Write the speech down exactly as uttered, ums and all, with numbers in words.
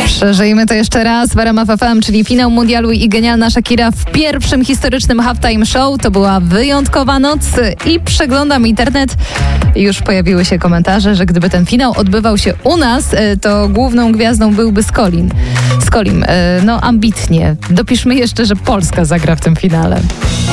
Przeżyjmy to jeszcze raz w R M F F M, czyli finał mundialu i genialna Shakira w pierwszym historycznym halftime show. To była wyjątkowa noc i przeglądam internet. Już pojawiły się komentarze, że gdyby ten finał odbywał się u nas, to główną gwiazdą byłby Skolin. Skolim, no ambitnie. Dopiszmy jeszcze, że Polska zagra w tym finale.